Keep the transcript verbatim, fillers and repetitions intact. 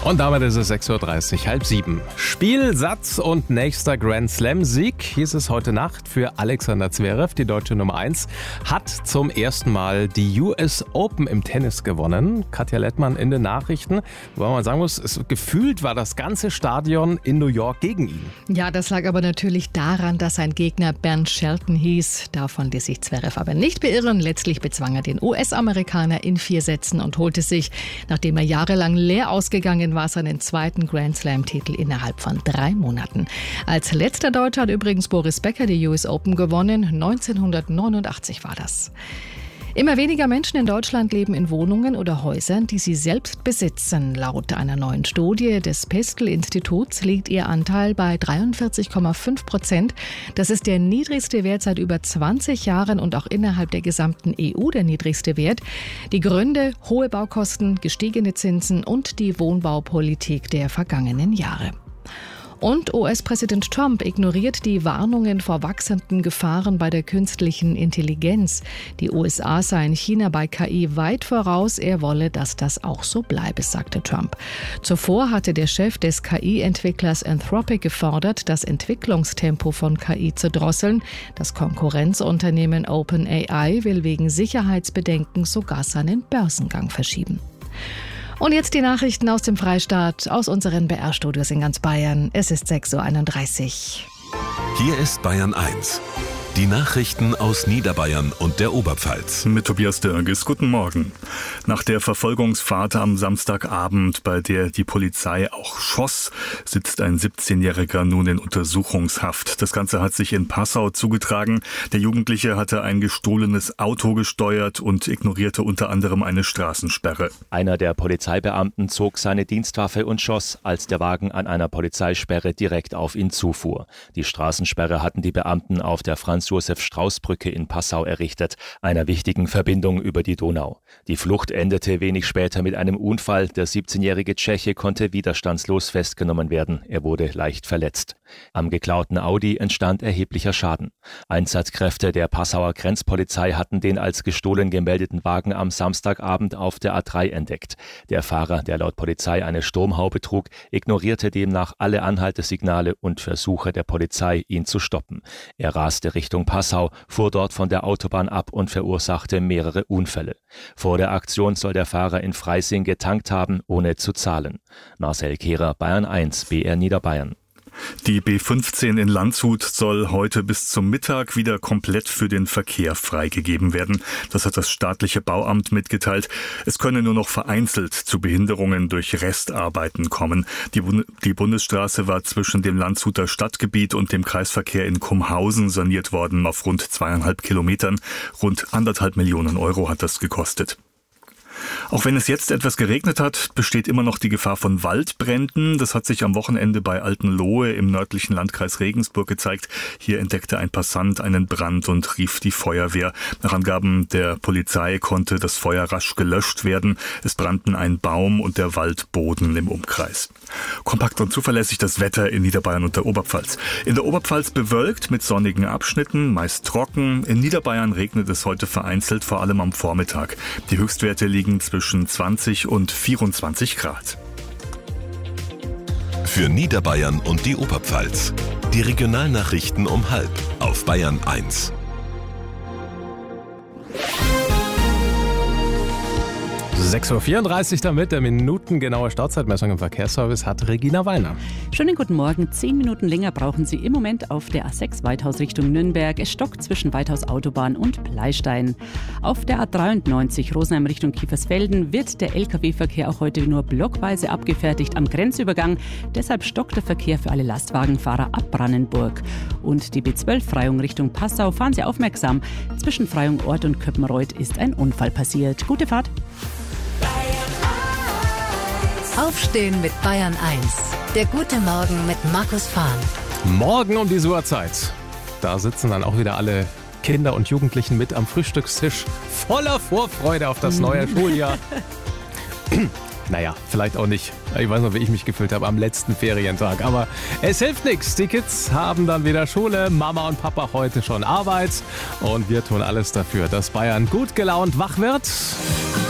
Und damit ist es sechs Uhr dreißig, halb sieben. Spiel, Satz und nächster Grand Slam-Sieg hieß es heute Nacht für Alexander Zverev. Die deutsche Nummer eins hat zum ersten Mal die U S Open im Tennis gewonnen. Katja Lettmann in den Nachrichten. Wo man sagen muss, es, gefühlt war das ganze Stadion in New York gegen ihn. Ja, das lag aber natürlich daran, dass sein Gegner Bernd Shelton hieß. Davon ließ sich Zverev aber nicht beirren. Letztlich bezwang er den U S-Amerikaner in vier Sätzen und holte sich, nachdem er jahrelang leer ausgegangen war, seinen zweiten Grand Slam-Titel innerhalb von drei Monaten. Als letzter Deutscher hat übrigens Boris Becker die U S Open gewonnen. neunzehnhundertneunundachtzig war das. Immer weniger Menschen in Deutschland leben in Wohnungen oder Häusern, die sie selbst besitzen. Laut einer neuen Studie des Pestel-Instituts liegt ihr Anteil bei dreiundvierzig Komma fünf Prozent. Das ist der niedrigste Wert seit über zwanzig Jahren und auch innerhalb der gesamten E U der niedrigste Wert. Die Gründe: hohe Baukosten, gestiegene Zinsen und die Wohnbaupolitik der vergangenen Jahre. Und U S-Präsident Trump ignoriert die Warnungen vor wachsenden Gefahren bei der künstlichen Intelligenz. Die U S A seien China bei K I weit voraus. Er wolle, dass das auch so bleibe, sagte Trump. Zuvor hatte der Chef des K I-Entwicklers Anthropic gefordert, das Entwicklungstempo von K I zu drosseln. Das Konkurrenzunternehmen OpenAI will wegen Sicherheitsbedenken sogar seinen Börsengang verschieben. Und jetzt die Nachrichten aus dem Freistaat, aus unseren B R-Studios in ganz Bayern. Es ist sechs Uhr einunddreißig. Hier ist Bayern eins. Die Nachrichten aus Niederbayern und der Oberpfalz. Mit Tobias Dörges. Guten Morgen. Nach der Verfolgungsfahrt am Samstagabend, bei der die Polizei auch schoss, sitzt ein siebzehnjähriger nun in Untersuchungshaft. Das Ganze hat sich in Passau zugetragen. Der Jugendliche hatte ein gestohlenes Auto gesteuert und ignorierte unter anderem eine Straßensperre. Einer der Polizeibeamten zog seine Dienstwaffe und schoss, als der Wagen an einer Polizeisperre direkt auf ihn zufuhr. Die Straßensperre hatten die Beamten auf der Franz-Josef-Strauß-Brücke in Passau errichtet, einer wichtigen Verbindung über die Donau. Die Flucht endete wenig später mit einem Unfall. Der siebzehnjährige Tscheche konnte widerstandslos festgenommen werden. Er wurde leicht verletzt. Am geklauten Audi entstand erheblicher Schaden. Einsatzkräfte der Passauer Grenzpolizei hatten den als gestohlen gemeldeten Wagen am Samstagabend auf der A drei entdeckt. Der Fahrer, der laut Polizei eine Sturmhaube trug, ignorierte demnach alle Anhaltesignale und Versuche der Polizei, ihn zu stoppen. Er raste Richtung Passau, fuhr dort von der Autobahn ab und verursachte mehrere Unfälle. Vor der Aktion soll der Fahrer in Freising getankt haben, ohne zu zahlen. Marcel Kehrer, Bayern eins, B R Niederbayern. Die B fünfzehn in Landshut soll heute bis zum Mittag wieder komplett für den Verkehr freigegeben werden. Das hat das staatliche Bauamt mitgeteilt. Es könne nur noch vereinzelt zu Behinderungen durch Restarbeiten kommen. Die, Bund- die Bundesstraße war zwischen dem Landshuter Stadtgebiet und dem Kreisverkehr in Kumhausen saniert worden auf rund zweieinhalb Kilometern. Rund anderthalb Millionen Euro hat das gekostet. Auch wenn es jetzt etwas geregnet hat, besteht immer noch die Gefahr von Waldbränden. Das hat sich am Wochenende bei Altenlohe im nördlichen Landkreis Regensburg gezeigt. Hier entdeckte ein Passant einen Brand und rief die Feuerwehr. Nach Angaben der Polizei konnte das Feuer rasch gelöscht werden. Es brannten ein Baum und der Waldboden im Umkreis. Kompakt und zuverlässig das Wetter in Niederbayern und der Oberpfalz. In der Oberpfalz bewölkt mit sonnigen Abschnitten, meist trocken. In Niederbayern regnet es heute vereinzelt, vor allem am Vormittag. Die Höchstwerte liegen zwischen zwanzig und vierundzwanzig Grad. Für Niederbayern und die Oberpfalz. Die Regionalnachrichten um halb auf Bayern eins. sechs Uhr vierunddreißig damit, der minutengenaue Stauzeitmessung im Verkehrsservice hat Regina Wallner. Schönen guten Morgen. Zehn Minuten länger brauchen Sie im Moment auf der A sechs Weithaus Richtung Nürnberg. Es stockt zwischen Weithaus Autobahn und Pleistein. Auf der A dreiundneunzig Rosenheim Richtung Kiefersfelden wird der L K W-Verkehr auch heute nur blockweise abgefertigt am Grenzübergang. Deshalb stockt der Verkehr für alle Lastwagenfahrer ab Brannenburg. Und die B zwölf Freyung Richtung Passau, fahren Sie aufmerksam. Zwischen Freyung Ort und Köppenreuth ist ein Unfall passiert. Gute Fahrt. Aufstehen mit Bayern eins. Der gute Morgen mit Markus Fahn. Morgen um diese Uhrzeit. Da sitzen dann auch wieder alle Kinder und Jugendlichen mit am Frühstückstisch. Voller Vorfreude auf das neue Schuljahr. Naja, vielleicht auch nicht. Ich weiß noch, wie ich mich gefühlt habe am letzten Ferientag. Aber es hilft nichts. Die Kids haben dann wieder Schule. Mama und Papa heute schon Arbeit. Und wir tun alles dafür, dass Bayern gut gelaunt wach wird.